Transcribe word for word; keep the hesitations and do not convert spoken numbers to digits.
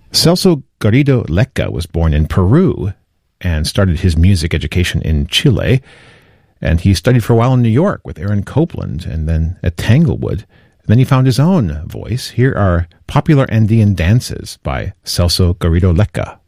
Celso Garrido Lecca was born in Peru and started his music education in Chile. And he studied for a while in New York with Aaron Copland and then at Tanglewood. And then he found his own voice. Here are Popular Andean Dances by Celso Garrido Lecca.